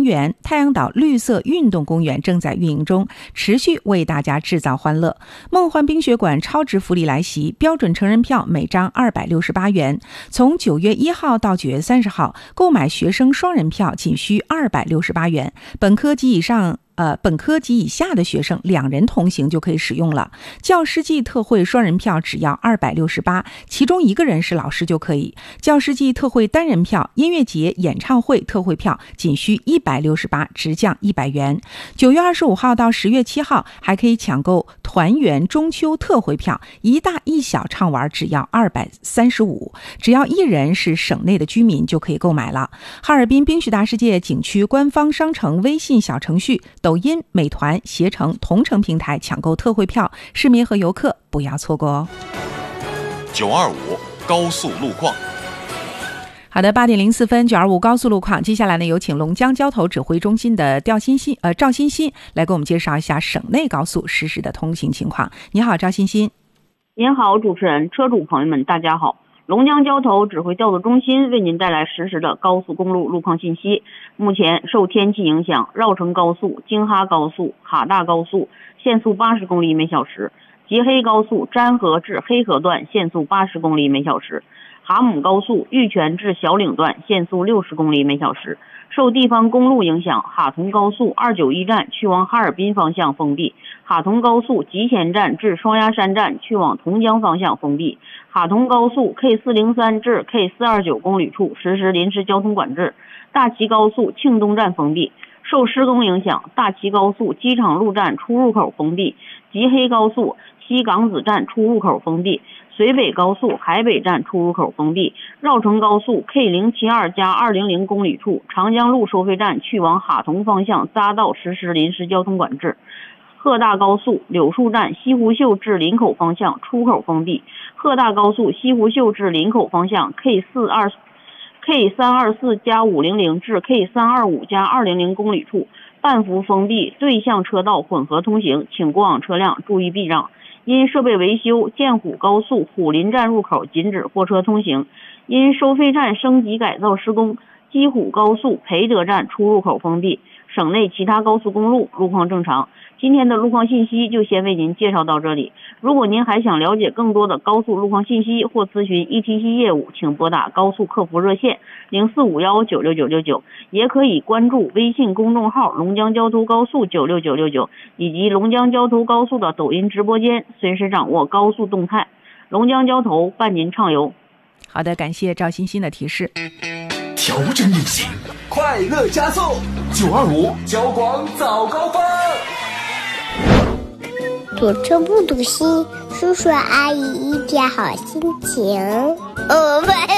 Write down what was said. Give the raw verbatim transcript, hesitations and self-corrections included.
园、太阳岛绿色运动公园正在运营中，持续为大家制造欢乐。梦幻冰雪馆超值福利来袭，标准成人票每张二百六十八元，从九月一号到九月三十号，购买学生双人票仅需二百六十八元，本科及以上呃，本科及以下的学生两人同行就可以使用了。教师季特惠双人票只要二百六十八，其中一个人是老师就可以。教师季特惠单人票、音乐节、演唱会特惠票仅需一百六十八，直降一百元。九月二十五号到十月七号还可以抢购团圆中秋特惠票，一大一小畅玩只要二百三十五，只要一人是省内的居民就可以购买了。哈尔滨冰雪大世界景区官方商城微信小程序、抖音、美团、携程、同城平台抢购特惠票，市民和游客不要错过哦。 九二五高速路况。 好的，八点零四分，九二五高速路况。接下来呢，有请龙江交投指挥中心的调欣欣呃赵欣欣来给我们介绍一下省内高速实时的通行情况。你好，赵欣欣。 您好，主持人、车主朋友们，大家好。龙江交投指挥调度中心为您带来实时的高速公路路况信息。目前受天气影响，绕城高速、京哈高速、哈大高速限速八十公里每小时，吉黑高速詹河至黑河段限速八十公里每小时，哈姆高速玉泉至小岭段限速六十公里每小时。受地方公路影响，哈同高速二九一站去往哈尔滨方向封闭，哈同高速集贤站至双鸭山站去往同江方向封闭，哈同高速 K 四零三至 K 四二九公里处实施临时交通管制，大齐高速庆东站封闭。受施工影响，大齐高速机场路站出入口封闭，吉黑高速西港子站出入口封闭，绥北高速海北站出入口封闭，绕城高速 K 零七二加二零零公里处长江路收费站去往哈同方向匝道实施临时交通管制。鹤大高速柳树站西湖秀至林口方向出口封闭，鹤大高速西湖秀至林口方向 K 四二 K 三二四加五零零至 K 三二五加二零零公里处半幅封闭对向车道混合通行，请过往车辆注意避让。因设备维修，建虎高速虎林站入口禁止货车通行。因收费站升级改造施工，基虎高速培德站出入口封闭。省内其他高速公路路况正常。今天的路况信息就先为您介绍到这里。如果您还想了解更多的高速路况信息或咨询 E T C 业务，请拨打高速客服热线零四五幺九六九六九，也可以关注微信公众号龙江交通高速九六九六九以及龙江交通高速的抖音直播间，随时掌握高速动态。龙江交通伴您畅游。 好的，感谢赵欣欣的提示。 调整运行，快乐加速，九二五交广早高峰。 堵车不堵心，叔叔阿姨一点好心情。呃，喂。